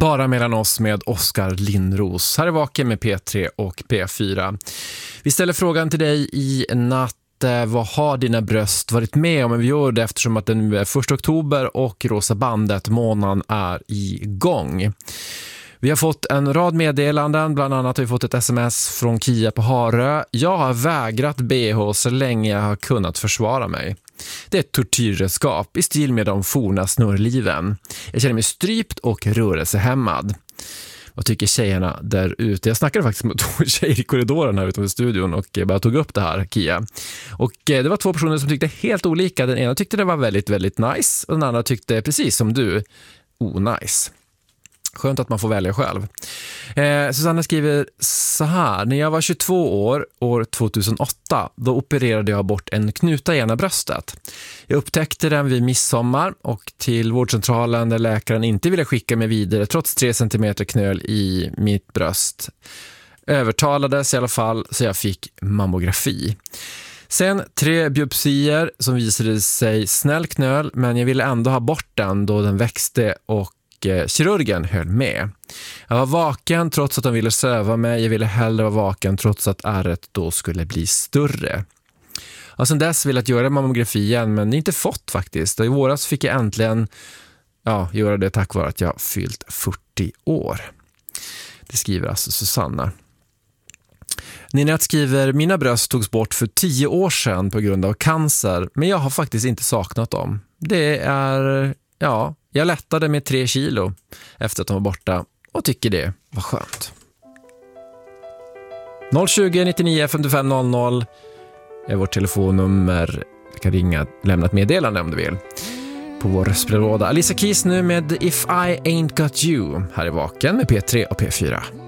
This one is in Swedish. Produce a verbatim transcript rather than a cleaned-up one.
Bara mellan oss med Oskar Lindros. Här är Vaken med P tre och P fyra. Vi ställer frågan till dig i natt. Vad har dina bröst varit med om? Vi gör det eftersom att det nu är första oktober och Rosa bandet månaden är igång. Vi har fått en rad meddelanden, bland annat har vi fått ett sms från Kia på Harö. Jag har vägrat B H så länge jag har kunnat försvara mig. Det är ett tortyrredskap i stil med de forna snurrliven. Jag känner mig strypt och rörelsehämmad. Vad tycker tjejerna där ute? Jag snackade faktiskt med två tjejer i korridoren här utanför studion och bara tog upp det här, Kia. Och det var två personer som tyckte helt olika. Den ena tyckte det var väldigt, väldigt nice och den andra tyckte precis som du, onajs. Skönt att man får välja själv. Eh, Susanna skriver så här. När jag var tjugotvå år, år tvåtusenåtta, då opererade jag bort en knuta i ena bröstet. Jag upptäckte den vid midsommar och till vårdcentralen där läkaren inte ville skicka mig vidare trots tre centimeter knöl i mitt bröst. Övertalades i alla fall så jag fick mammografi. Sen tre biopsier som visade sig snäll knöl, men jag ville ändå ha bort den då den växte och kirurgen höll med. Jag var vaken trots att de ville söva mig. Jag ville hellre vara vaken trots att ärret då skulle bli större. Och sen dess ville jag göra mammografi igen, men inte fått faktiskt. Och i våras fick jag äntligen ja, göra det tack vare att jag fyllt fyrtio år. Det skriver alltså Susanna. Ninette skriver, mina bröst togs bort för tio år sedan på grund av cancer, men jag har faktiskt inte saknat dem. Det är, ja, jag lättade med tre kilo efter att de var borta och tycker det var skönt. noll tjugo nittionio femtiofem noll noll är vårt telefonnummer. Du kan ringa, lämna ett meddelande om du vill. På vår röstbrevlåda. Alicia Keys nu med If I Ain't Got You. Här är Vaken med P tre och P fyra.